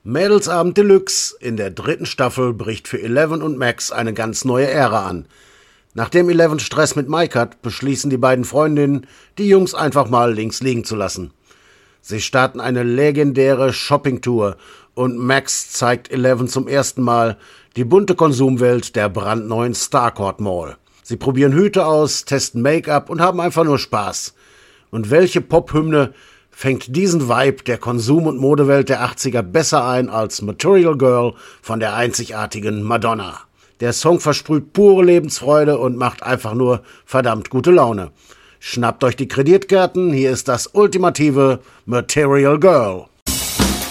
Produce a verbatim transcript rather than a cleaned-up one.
Mädelsabend Deluxe. In der dritten Staffel bricht für Eleven und Max eine ganz neue Ära an. Nachdem Eleven Stress mit Mike hat, beschließen die beiden Freundinnen, die Jungs einfach mal links liegen zu lassen. Sie starten eine legendäre Shoppingtour und Max zeigt Eleven zum ersten Mal die bunte Konsumwelt der brandneuen Starcourt Mall. Sie probieren Hüte aus, testen Make-up und haben einfach nur Spaß. Und welche Pop-Hymne fängt diesen Vibe der Konsum- und Modewelt der achtziger besser ein als Material Girl von der einzigartigen Madonna? Der Song versprüht pure Lebensfreude und macht einfach nur verdammt gute Laune. Schnappt euch die Kreditkarten, hier ist das ultimative Material Girl.